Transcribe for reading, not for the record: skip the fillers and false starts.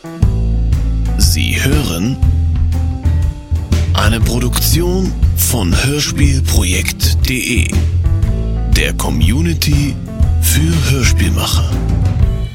Sie hören eine Produktion von Hörspielprojekt.de, der Community für Hörspielmacher.